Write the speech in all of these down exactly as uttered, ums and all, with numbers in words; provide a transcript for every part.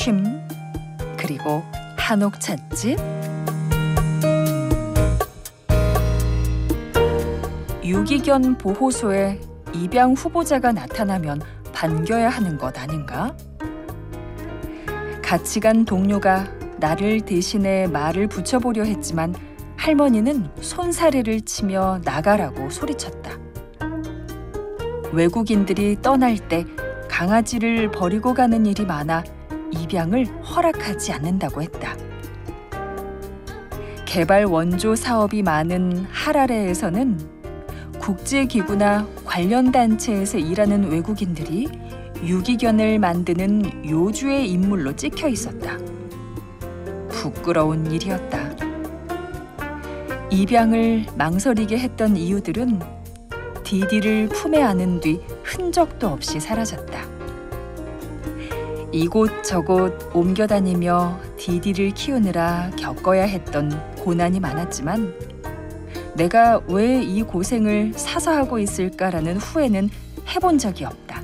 쉼, 그리고 한옥 찻집. 유기견 보호소에 입양 후보자가 나타나면 반겨야 하는 것 아닌가? 같이 간 동료가 나를 대신해 말을 붙여보려 했지만 할머니는 손사래를 치며 나가라고 소리쳤다. 외국인들이 떠날 때 강아지를 버리고 가는 일이 많아 입양을 허락하지 않는다고 했다. 개발 원조 사업이 많은 하라레에서는 국제기구나 관련 단체에서 일하는 외국인들이 유기견을 만드는 요주의 인물로 찍혀 있었다. 부끄러운 일이었다. 입양을 망설이게 했던 이유들은 디디를 품에 안은 뒤 흔적도 없이 사라졌다. 이곳저곳 옮겨다니며 디디를 키우느라 겪어야 했던 고난이 많았지만 내가 왜 이 고생을 사서 하고 있을까라는 후회는 해본 적이 없다.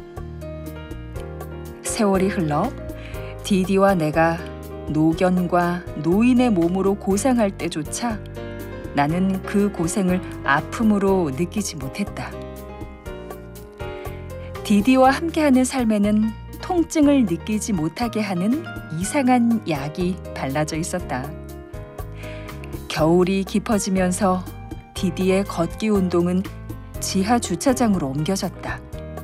세월이 흘러 디디와 내가 노견과 노인의 몸으로 고생할 때조차 나는 그 고생을 아픔으로 느끼지 못했다. 디디와 함께하는 삶에는 통증을 느끼지 못하게 하는 이상한 약이 발라져 있었다. 겨울이 깊어지면서 디디의 걷기 운동은 지하 주차장으로 옮겨졌다.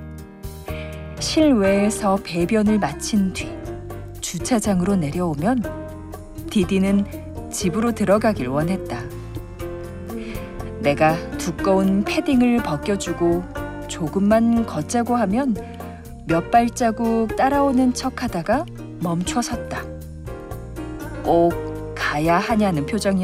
실외에서 배변을 마친 뒤 주차장으로 내려오면 디디는 집으로 들어가길 원했다. 내가 두꺼운 패딩을 벗겨주고 조금만 걷자고 하면 몇 발자국 따라오는 척하다가 멈춰섰다. 꼭 가야 하냐는 표정이었다.